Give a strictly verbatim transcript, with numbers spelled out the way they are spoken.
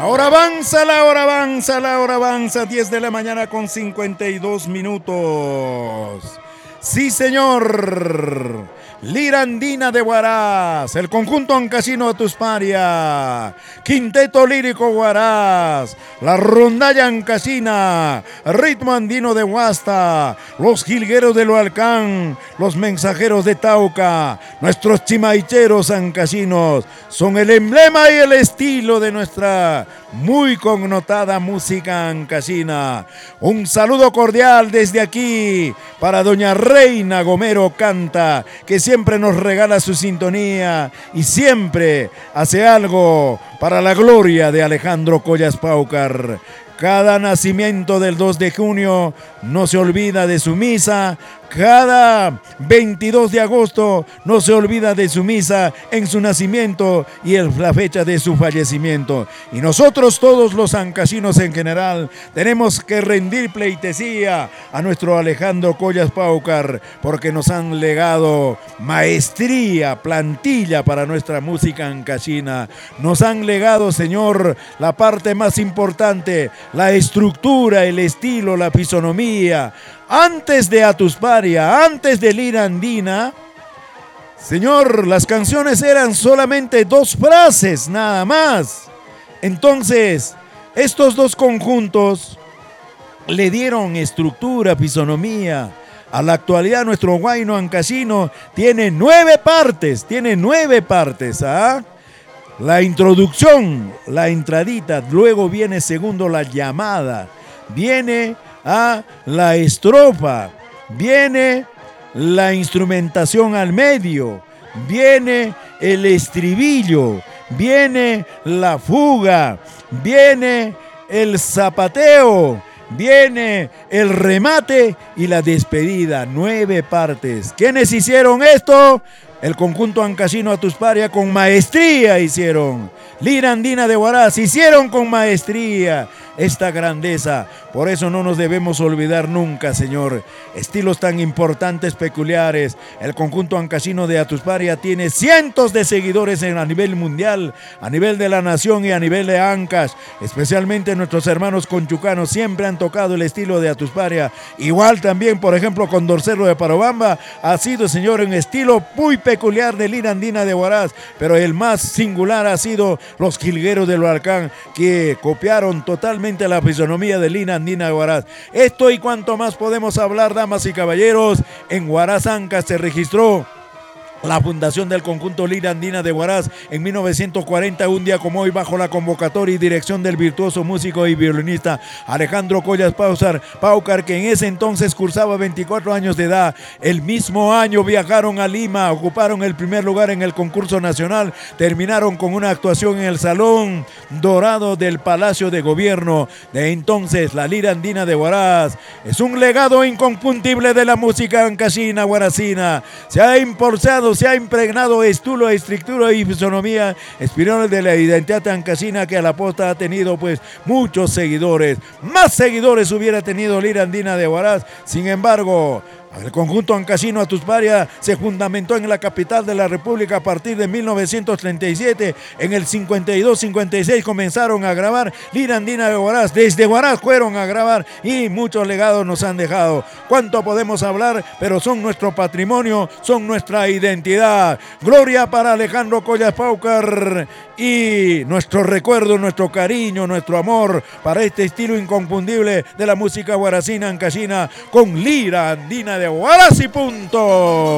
hora avanza, la hora avanza, la hora avanza, diez de la mañana con cincuenta y dos minutos. Sí, señor. Lira Andina de Huaraz, el conjunto ancashino Atusparia, Quinteto Lírico Huaraz, la rondalla ancashina, ritmo andino de Huasta, los jilgueros de Loalcán, los mensajeros de Tauca, nuestros chimaicheros ancashinos, son el emblema y el estilo de nuestra muy connotada música ancashina. Un saludo cordial desde aquí para doña Reina Gomero Canta, que siempre nos regala su sintonía y siempre hace algo para la gloria de Alejandro Collas Paucar. Cada nacimiento del dos de junio no se olvida de su misa. Cada veintidós de agosto no se olvida de su misa en su nacimiento y en la fecha de su fallecimiento. Y nosotros todos los ancashinos en general tenemos que rendir pleitesía a nuestro Alejandro Collas Paucar, porque nos han legado maestría, plantilla para nuestra música ancashina. Nos han legado, señor, la parte más importante, la estructura, el estilo, la fisonomía. Antes de Atusparia, antes de Lira Andina, señor, las canciones eran solamente dos frases, nada más. Entonces, estos dos conjuntos le dieron estructura, fisonomía. A la actualidad, nuestro huayno ancashino tiene nueve partes, tiene nueve partes, ¿ah? La introducción, la entradita, luego viene segundo la llamada, viene a la estrofa, viene la instrumentación al medio, viene el estribillo, viene la fuga, viene el zapateo, viene el remate y la despedida. Nueve partes. ¿Quiénes hicieron esto? El conjunto ancashino Atusparia con maestría hicieron. Lira Andina de Huaraz hicieron con maestría esta grandeza. Por eso no nos debemos olvidar nunca, señor. Estilos tan importantes, peculiares. El conjunto ancashino de Atusparia tiene cientos de seguidores en, a nivel mundial, a nivel de la nación y a nivel de Ancash. Especialmente nuestros hermanos conchucanos siempre han tocado el estilo de Atusparia. Igual también, por ejemplo, Condorcero de Parobamba ha sido, señor, un estilo muy peculiar de Lira Andina de Huaraz. Pero el más singular ha sido los jilgueros de Loalcán, que copiaron totalmente la fisonomía de Lira Andina de Huaraz. Esto y cuanto más podemos hablar, damas y caballeros. En Huaraz, Ancash, se registró la fundación del conjunto Lira Andina de Huaraz en mil novecientos cuarenta, un día como hoy, bajo la convocatoria y dirección del virtuoso músico y violinista Alejandro Collas Paucar, Paucar, que en ese entonces cursaba veinticuatro años de edad. El mismo año viajaron a Lima, ocuparon el primer lugar en el concurso nacional, terminaron con una actuación en el Salón Dorado del Palacio de Gobierno. De entonces, la Lira Andina de Huaraz es un legado inconfundible de la música ancashina huarazina. Se ha impulsado, se ha impregnado estilo, estructura y fisonomía espirales de la identidad ancashina, que a la posta ha tenido pues muchos seguidores. Más seguidores hubiera tenido Lira Andina de Huaraz. Sin embargo, el conjunto ancashino Atusparia se fundamentó en la capital de la República a partir de mil novecientos treinta y siete. En el cincuenta y dos cincuenta y seis comenzaron a grabar Lira Andina de Huaraz. Desde Huaraz fueron a grabar y muchos legados nos han dejado. ¿Cuánto podemos hablar? Pero son nuestro patrimonio, son nuestra identidad. Gloria para Alejandro Collas Paucar y nuestro recuerdo, nuestro cariño, nuestro amor para este estilo inconfundible de la música huarazina ancashina con Lira Andina de Huaraz y punto.